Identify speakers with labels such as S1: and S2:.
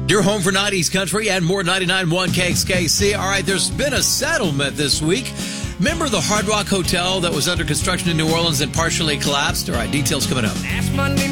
S1: Your home for 90s country and more 99.1 KXKC. All right, there's been a settlement this week. Remember the Hard Rock Hotel that was under construction in New Orleans and partially collapsed? All right, details coming up.